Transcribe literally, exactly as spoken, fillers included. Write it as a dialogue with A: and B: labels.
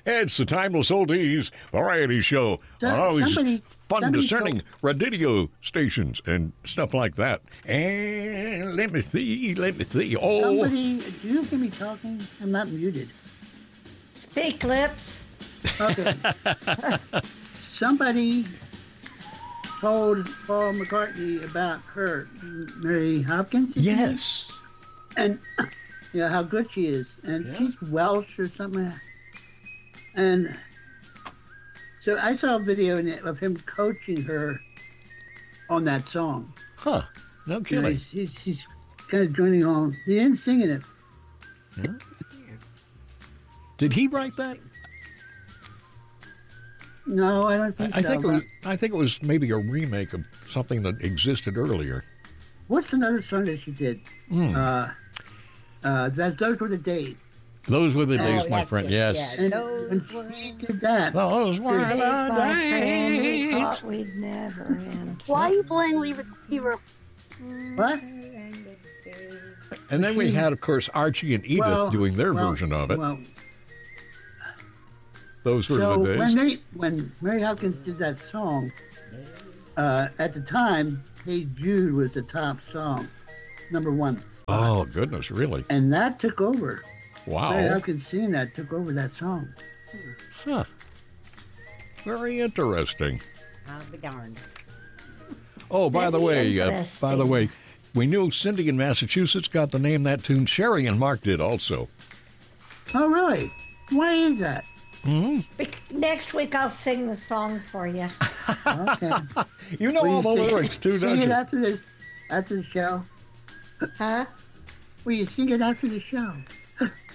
A: It's the Timeless Oldies Variety Show
B: So-
A: on all these
B: somebody-
A: fun,
B: somebody
A: discerning radio stations and stuff like that. And let me see, let me see. Oh,
B: Somebody, do you hear me talking? I'm not muted.
C: Speak, lips.
B: Okay. Somebody told Paul McCartney about her, Mary Hopkins. is her name?
A: yes.
B: And you know how good she is, and
A: Yeah.
B: she's Welsh or something. And so I saw a video in it of him coaching her on that song.
A: Huh. No
B: You know,
A: kidding.
B: he's, he's, he's kind of joining on. He didn't sing in it.
A: Did he write that?
B: No, I don't
A: I,
B: think
A: I
B: so.
A: think it
B: but
A: was. I think it was maybe a remake of something that existed earlier.
B: What's another song that she did?
A: Hmm.
B: Uh, uh, that those were the days.
A: Those were the days,
C: Oh,
A: my
C: that's
A: friend.
C: it,
A: Yes.
C: yeah.
B: And
C: Those
B: when
C: were
B: she did that,
A: Those were
C: days,
A: the
C: my friend, we
A: days.
C: thought we'd never end.
D: Why are you playing Leave It to Beaver?
B: what?
A: And then we had, of course, Archie and Edith
B: Well,
A: doing their
B: well,
A: version of it.
B: Well,
A: Those were
B: so
A: the days.
B: when they when Mary Hopkins did that song, uh, at the time, "Hey Jude" was the top song, number one,
A: Oh goodness, really?
B: and that took over. Mary
A: Wow.
B: Hopkins singing that took over that song.
A: Huh. Very interesting.
C: I'll be darned.
A: Oh, by the
C: Very
A: way, uh, by the
C: interesting.
A: way, we knew Cindy in Massachusetts got to name that tune. Sherry and Mark did also.
B: Oh, really? Why is that?
C: Bec- Next week I'll sing the song for you.
B: Okay.
A: You know
B: Will
A: all the
B: you sing-
A: lyrics too,
B: sing
A: don't
B: it
A: you?
B: after this, after the show.
C: Huh?
B: Will you sing it after the show?